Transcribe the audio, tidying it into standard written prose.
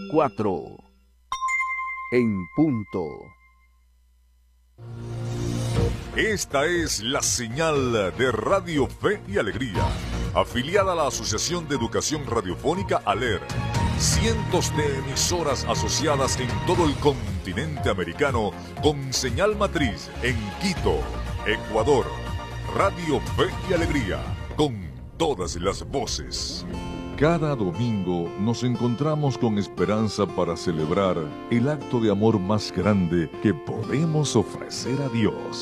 4 en punto. Esta es la señal de Radio Fe y Alegría, afiliada a la Asociación de Educación Radiofónica ALER. Cientos de emisoras asociadas en todo el continente americano con señal matriz en Quito, Ecuador. Radio Fe y Alegría, con todas las voces. Cada domingo nos encontramos con esperanza para celebrar el acto de amor más grande que podemos ofrecer a Dios.